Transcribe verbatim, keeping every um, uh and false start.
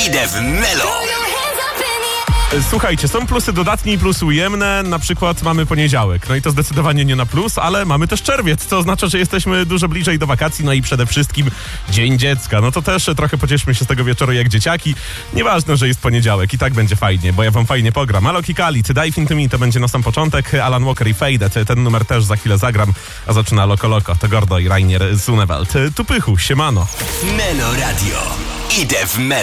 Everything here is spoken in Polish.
Idę w Melo. Słuchajcie, są plusy dodatnie i plusy ujemne. Na przykład mamy poniedziałek. No i to zdecydowanie nie na plus, ale mamy też czerwiec, co oznacza, że jesteśmy dużo bliżej do wakacji. No i przede wszystkim Dzień Dziecka. No to też trochę pocieszmy się z tego wieczoru jak dzieciaki. Nieważne, że jest poniedziałek. I tak będzie fajnie, bo ja wam fajnie pogram. Alok i Kali, Ty Dive Into Me to będzie na sam początek. Alan Walker i Faded. Ten numer też za chwilę zagram. A zaczyna Loko Loko. To Gordo i Rainier Zunewald. Tu Pychu, siemano. Melo Radio. Idę w Melo.